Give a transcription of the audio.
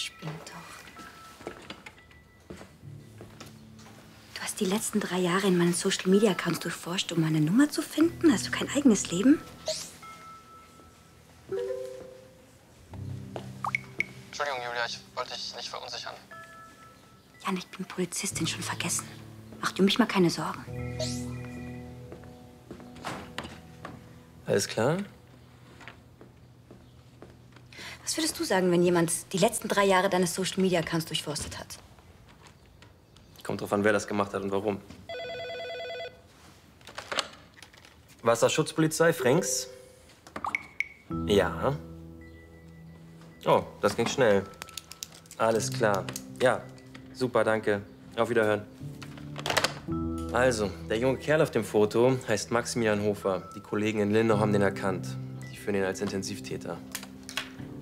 Spinnt doch. Du hast die letzten 3 Jahre in meinen Social-Media-Accounts durchforscht, um meine Nummer zu finden? Hast du kein eigenes Leben? Entschuldigung, Julia, ich wollte dich nicht verunsichern. Jan, ich bin Polizistin, schon vergessen. Mach dir um mich mal keine Sorgen. Alles klar? Was würdest du sagen, wenn jemand die letzten 3 Jahre deines Social-Media-Accounts durchforstet hat? Kommt drauf an, wer das gemacht hat und warum. Wasserschutzpolizei, Fränks? Ja. Oh, das ging schnell. Alles klar. Ja, super, danke. Auf Wiederhören. Also, der junge Kerl auf dem Foto heißt Maximilian Hofer. Die Kollegen in Lindau haben den erkannt. Die führen ihn als Intensivtäter.